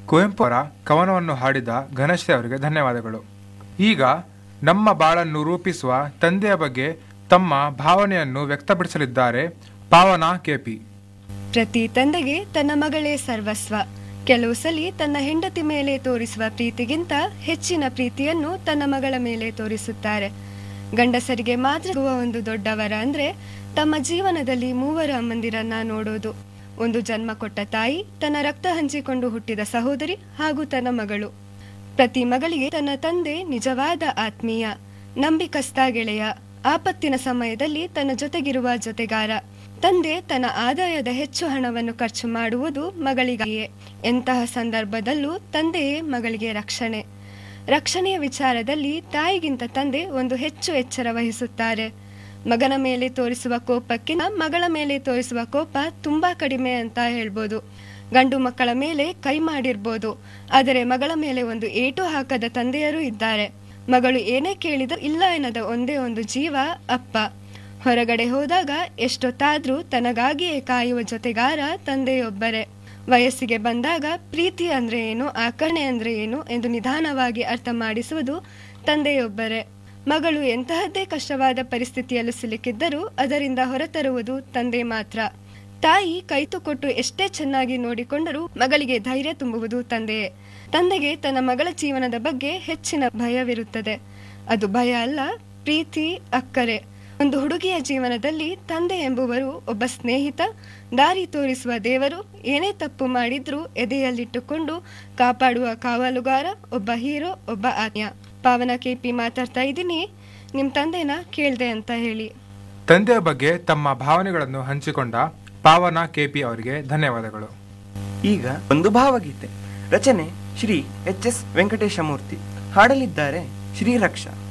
ಕುವೆಂಪು ಅವರ ಕವನವನ್ನು ಹಾಡಿದ ಘನಶ್ರೀ ಅವರಿಗೆ ಧನ್ಯವಾದಗಳು. ಈಗ ನಮ್ಮ ಬಾಳನ್ನು ರೂಪಿಸುವ ತಂದೆಯ ಬಗ್ಗೆ ತಮ್ಮ ಭಾವನೆಯನ್ನು ವ್ಯಕ್ತಪಡಿಸಲಿದ್ದಾರೆ ಪಾವನ ಕೆಪಿ. ಪ್ರತಿ ತಂದೆಗೆ ತನ್ನ ಮಗಳೇ ಸರ್ವಸ್ವ. ಕೆಲವು ಸಲಿ ತನ್ನ ಹೆಂಡತಿ ಮೇಲೆ ತೋರಿಸುವ ಪ್ರೀತಿಗಿಂತ ಹೆಚ್ಚಿನ ಪ್ರೀತಿಯನ್ನು ತನ್ನ ಮಗಳ ಮೇಲೆ ತೋರಿಸುತ್ತಾರೆ. ಗಂಡಸರಿಗೆ ಮಾತ್ರ ಒಂದು ದೊಡ್ಡವರ ಅಂದ್ರೆ ತಮ್ಮ ಜೀವನದಲ್ಲಿ 3 ಅಮ್ಮಂದಿರನ್ನ ನೋಡೋದು. ಒಂದು ಜನ್ಮ ಕೊಟ್ಟ ತಾಯಿ, ತನ್ನ ರಕ್ತ ಹಂಚಿಕೊಂಡು ಹುಟ್ಟಿದ ಸಹೋದರಿ ಹಾಗೂ ತನ್ನ ಮಗಳು. ಪ್ರತಿ ಮಗಳಿಗೆ ತನ್ನ ತಂದೆ ನಿಜವಾದ ಆತ್ಮೀಯ, ನಂಬಿಕಸ್ತ ಗೆಳೆಯ, ಆಪತ್ತಿನ ಸಮಯದಲ್ಲಿ ತನ್ನ ಜೊತೆಗಿರುವ ಜೊತೆಗಾರ. ತಂದೆ ತನ್ನ ಆದಾಯದ ಹೆಚ್ಚು ಹಣವನ್ನು ಖರ್ಚು ಮಾಡುವುದು ಮಗಳಿಗಾಗಿಯೇ. ಎಂತಹ ಸಂದರ್ಭದಲ್ಲೂ ತಂದೆಯೇ ಮಗಳಿಗೆ ರಕ್ಷಣೆಯ ವಿಚಾರದಲ್ಲಿ ತಾಯಿಗಿಂತ ತಂದೆ ಒಂದು ಹೆಚ್ಚು ಎಚ್ಚರ ವಹಿಸುತ್ತಾರೆ. ಮಗನ ಮೇಲೆ ತೋರಿಸುವ ಕೋಪಕ್ಕಿಂತ ಮಗಳ ಮೇಲೆ ತೋರಿಸುವ ಕೋಪ ತುಂಬಾ ಕಡಿಮೆ ಅಂತ ಹೇಳ್ಬೋದು. ಗಂಡು ಮಕ್ಕಳ ಮೇಲೆ ಕೈ ಮಾಡಿರ್ಬೋದು, ಆದರೆ ಮಗಳ ಮೇಲೆ ಒಂದು ಏಟು ಹಾಕದ ತಂದೆಯರೂ ಇದ್ದಾರೆ. ಮಗಳು ಏನೇ ಕೇಳಿದರೂ ಇಲ್ಲ ಎನ್ನದ ಒಂದೇ ಒಂದು ಜೀವ ಅಪ್ಪ. ಹೊರಗಡೆ ಹೋದಾಗ ಎಷ್ಟೊತ್ತಾದ್ರೂ ತನಗಾಗಿಯೇ ಕಾಯುವ ಜೊತೆಗಾರ ತಂದೆಯೊಬ್ಬರೇ. ವಯಸ್ಸಿಗೆ ಬಂದಾಗ ಪ್ರೀತಿ ಅಂದ್ರೆ ಏನು, ಆಕರ್ಷಣೆ ಅಂದ್ರೆ ಏನು ಎಂದು ನಿಧಾನವಾಗಿ ಅರ್ಥ ಮಾಡಿಸುವುದು ತಂದೆಯೊಬ್ಬರೇ. ಮಗಳು ಎಂತಹದ್ದೇ ಕಷ್ಟವಾದ ಪರಿಸ್ಥಿತಿಯಲ್ಲೂ ಸಿಲುಕಿದ್ದರೂ ಅದರಿಂದ ಹೊರತರುವುದು ತಂದೆ ಮಾತ್ರ. ತಾಯಿ ಕೈತುಕೊಟ್ಟು ಎಷ್ಟೇ ಚೆನ್ನಾಗಿ ನೋಡಿಕೊಂಡರೂ ಮಗಳಿಗೆ ಧೈರ್ಯ ತುಂಬುವುದು ತಂದೆಯೇ. ತಂದೆಗೆ ತನ್ನ ಮಗಳ ಜೀವನದ ಬಗ್ಗೆ ಹೆಚ್ಚಿನ ಭಯವಿರುತ್ತದೆ. ಅದು ಭಯ ಅಲ್ಲ, ಪ್ರೀತಿ, ಅಕ್ಕರೆ. ಒಂದು ಹುಡುಗಿಯ ಜೀವನದಲ್ಲಿ ತಂದೆ ಎಂಬುವರು ಒಬ್ಬ ಸ್ನೇಹಿತ, ದಾರಿ ತೋರಿಸುವ ದೇವರು. ಏನೇ ತಪ್ಪು ಮಾಡಿದ್ರೂ ಎದೆಯಲ್ಲಿಟ್ಟುಕೊಂಡು ಕಾಪಾಡುವ ಕಾವಲುಗಾರ, ಒಬ್ಬ ಹೀರೋ, ಒಬ್ಬ ಆತ್ಮೀಯ. ಪಾವನ ಕೆಪಿ ಮಾತಾಡ್ತಾ ಇದ್ದೀನಿ. ನಿಮ್ ತಂದೆನ ಕೇಳ್ದೆ ಅಂತ ಹೇಳಿ. ತಂದೆಯ ಬಗ್ಗೆ ತಮ್ಮ ಭಾವನೆಗಳನ್ನು ಹಂಚಿಕೊಂಡ ಪಾವನ ಕೆಪಿ ಅವರಿಗೆ ಧನ್ಯವಾದಗಳು. ಈಗ ಒಂದು ಭಾವಗೀತೆ. ರಚನೆ ಶ್ರೀ ಎಚ್ ಎಸ್ ವೆಂಕಟೇಶಮೂರ್ತಿ. ಹಾಡಲಿದ್ದಾರೆ ಶ್ರೀ ರಕ್ಷಾ.